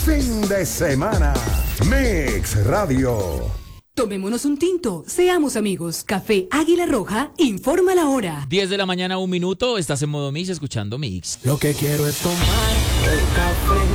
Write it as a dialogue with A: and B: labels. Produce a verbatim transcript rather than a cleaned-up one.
A: Fin de semana. Mix Radio.
B: Tomémonos un tinto, seamos amigos. Café Águila Roja, informa la hora.
C: diez de la mañana, un minuto, estás en modo Mix escuchando Mix.
D: Lo que quiero es tomar el café.